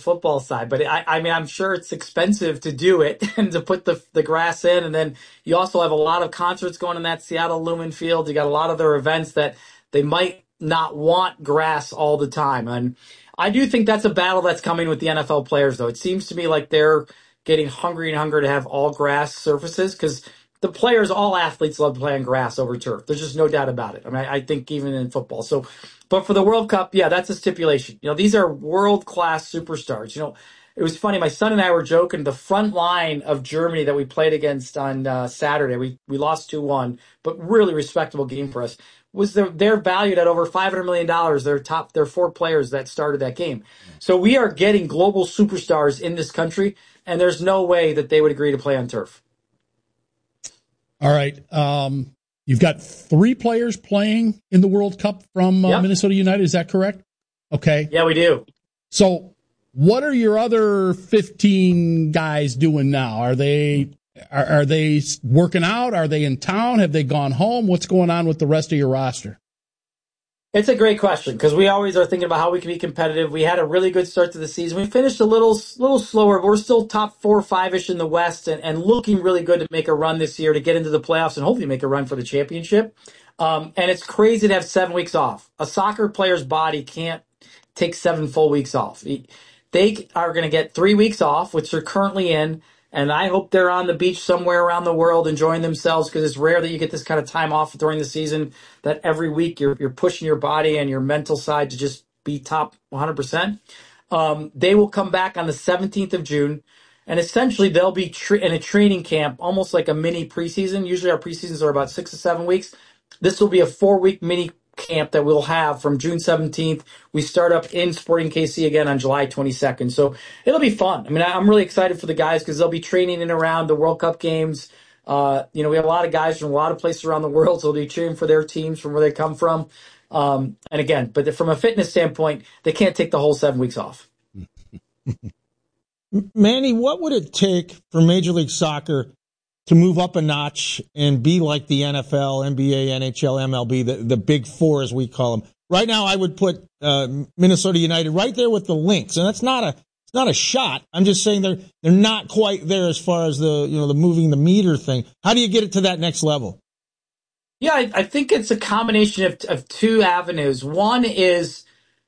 football side, but I mean, I'm sure it's expensive to do it and to put the grass in. And then you also have a lot of concerts going in that Seattle Lumen Field. You got a lot of their events that they might not want grass all the time. And I do think that's a battle that's coming with the NFL players, though. It seems to me like they're getting hungry and hungry to have all grass surfaces because the players, all athletes love playing grass over turf. There's just no doubt about it. I mean, I think even in football. So, but for the World Cup, yeah, that's a stipulation. These are world-class superstars. It was funny. My son and I were joking. The front line of Germany that we played against on Saturday, we lost 2-1, but really respectable game for us. They're valued at over $500 million. They're 4 players that started that game. So we are getting global superstars in this country, and there's no way that they would agree to play on turf. All right. You've got 3 players playing in the World Cup from Minnesota United. Is that correct? Okay. Yeah, we do. So what are your other 15 guys doing now? Are they working out? Are they in town? Have they gone home? What's going on with the rest of your roster? It's a great question because we always are thinking about how we can be competitive. We had a really good start to the season. We finished a little slower, but we're still top 4 or 5-ish in the West and looking really good to make a run this year to get into the playoffs and hopefully make a run for the championship. And it's crazy to have 7 weeks off. A soccer player's body can't take 7 full weeks off. They are going to get 3 weeks off, which they're currently in. And I hope they're on the beach somewhere around the world enjoying themselves because it's rare that you get this kind of time off during the season, that every week you're pushing your body and your mental side to just be top 100%. They will come back on the 17th of June, and essentially they'll be in a training camp, almost like a mini preseason. Usually our preseasons are about 6 to 7 weeks. This will be a 4-week mini camp that we'll have from June 17th. We start up in Sporting KC again on July 22nd. So it'll be fun. I mean, I'm really excited for the guys because they'll be training in around the World Cup games. We have a lot of guys from a lot of places around the world, so they'll be cheering for their teams from where they come from. And again, but from a fitness standpoint, they can't take the whole 7 weeks off. Manny, what would it take for Major League Soccer to move up a notch and be like the NFL, NBA, NHL, MLB, the big 4 as we call them? Right now, I would put Minnesota United right there with the Lynx, and it's not a shot. I'm just saying they're not quite there as far as the moving the meter thing. How do you get it to that next level? Yeah, I think it's a combination of 2 avenues. One is,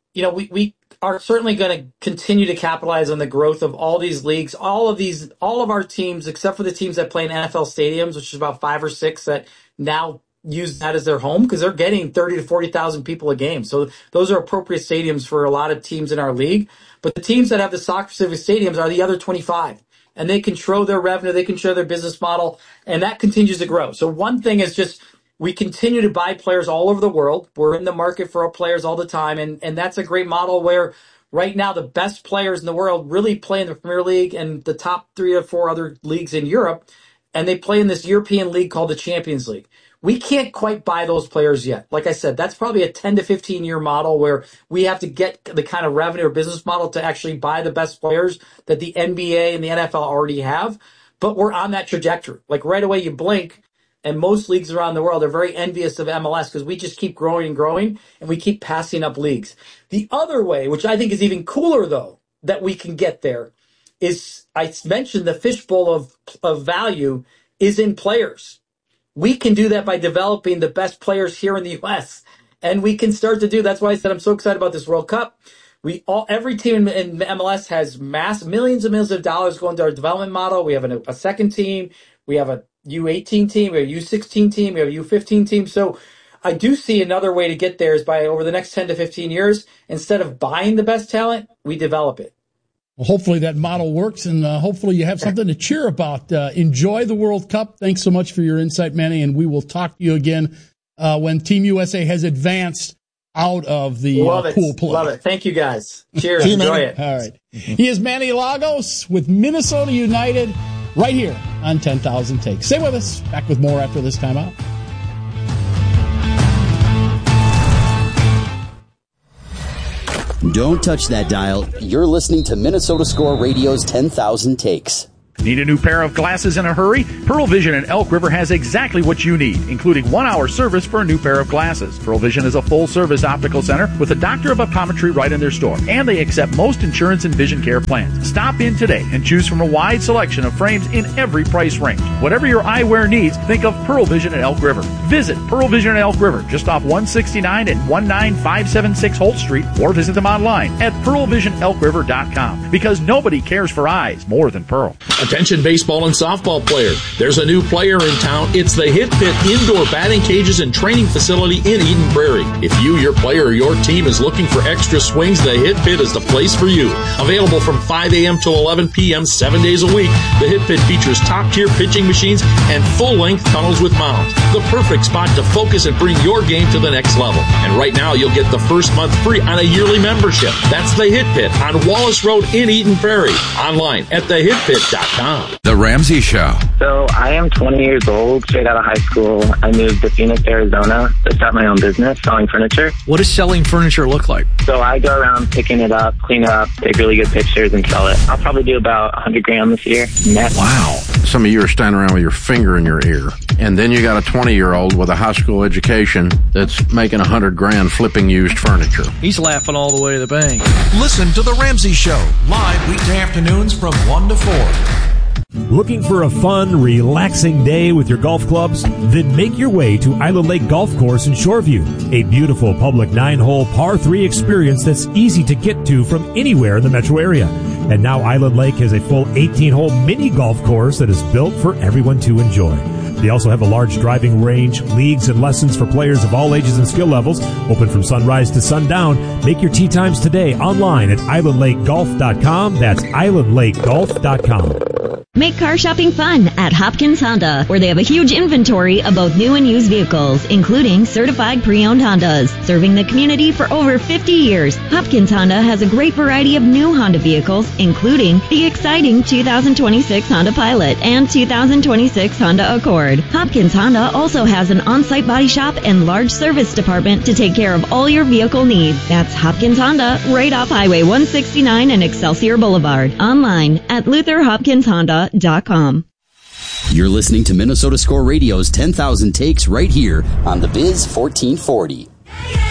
we are certainly going to continue to capitalize on the growth of all these leagues. All of our teams, except for the teams that play in NFL stadiums, which is about 5 or 6 that now use that as their home because they're getting 30 to 40,000 people a game. So those are appropriate stadiums for a lot of teams in our league. But the teams that have the soccer-specific stadiums are the other 25. And they control their revenue, they control their business model, and that continues to grow. So one thing is just we continue to buy players all over the world. We're in the market for our players all the time, and that's a great model where right now the best players in the world really play in the Premier League and the top 3 or 4 other leagues in Europe, and they play in this European league called the Champions League. We can't quite buy those players yet. Like I said, that's probably a 10 to 15 year model where we have to get the kind of revenue or business model to actually buy the best players that the NBA and the NFL already have. But we're on that trajectory. Like right away you blink, and most leagues around the world are very envious of MLS because we just keep growing and growing, and we keep passing up leagues. The other way, which I think is even cooler, though, that we can get there is, I mentioned the fishbowl of value is in players. We can do that by developing the best players here in the U.S., and we can start to do. That's why I said I'm so excited about this World Cup. Every team in MLS has millions and millions of dollars going to our development model. We have a second team. We have a U18 team, we have a U16 team, we have a U15 team. So I do see another way to get there is by over the next 10 to 15 years, instead of buying the best talent, we develop it. Well, hopefully that model works, and hopefully you have something to cheer about. Enjoy the World Cup. Thanks so much for your insight, Manny, and we will talk to you again when Team USA has advanced out of the pool play. Love it. Thank you, guys. Cheers. Enjoy it. All right. He is Manny Lagos with Minnesota United right here on 10,000 Takes. Stay with us. Back with more after this timeout. Don't touch that dial. You're listening to Minnesota Score Radio's 10,000 Takes. Need a new pair of glasses in a hurry? Pearl Vision in Elk River has exactly what you need, including 1-hour service for a new pair of glasses. Pearl Vision is a full-service optical center with a doctor of optometry right in their store, and they accept most insurance and vision care plans. Stop in today and choose from a wide selection of frames in every price range. Whatever your eyewear needs, think of Pearl Vision in Elk River. Visit Pearl Vision in Elk River, just off 169 and 19576 Holt Street, or visit them online at pearlvisionelkriver.com, because nobody cares for eyes more than Pearl. Attention baseball and softball player. There's a new player in town. It's the Hit Pit Indoor Batting Cages and Training Facility in Eden Prairie. If you, your player, or your team is looking for extra swings, the Hit Pit is the place for you. Available from 5 a.m. to 11 p.m. 7 days a week, the Hit Pit features top-tier pitching machines and full-length tunnels with mounds. The perfect spot to focus and bring your game to the next level. And right now, you'll get the first month free on a yearly membership. That's the Hit Pit on Wallace Road in Eden Prairie. Online at thehitpit.com. The Ramsey Show. So I am 20 years old, straight out of high school. I moved to Phoenix, Arizona to start my own business selling furniture. What does selling furniture look like? So I go around picking it up, clean it up, take really good pictures, and sell it. I'll probably do about $100,000 this year net. Wow. Some of you are standing around with your finger in your ear. And then you got a 20-year-old with a high school education that's making $100,000 flipping used furniture. He's laughing all the way to the bank. Listen to The Ramsey Show, live weekday afternoons from 1 to 4. Looking for a fun, relaxing day with your golf clubs? Then make your way to Island Lake Golf Course in Shoreview, a beautiful public 9-hole par 3 experience that's easy to get to from anywhere in the metro area. And now Island Lake has a full 18-hole mini golf course that is built for everyone to enjoy. They also have a large driving range, leagues, and lessons for players of all ages and skill levels, open from sunrise to sundown. Make your tee times today online at islandlakegolf.com. That's islandlakegolf.com. Make car shopping fun at Hopkins Honda, where they have a huge inventory of both new and used vehicles, including certified pre-owned Hondas. Serving the community for over 50 years, Hopkins Honda has a great variety of new Honda vehicles, including the exciting 2026 Honda Pilot and 2026 Honda Accord. Hopkins Honda also has an on-site body shop and large service department to take care of all your vehicle needs. That's Hopkins Honda, right off Highway 169 and Excelsior Boulevard. Online at LutherHopkinsHonda.com. You're listening to Minnesota Score Radio's 10,000 Takes right here on the Biz 1440.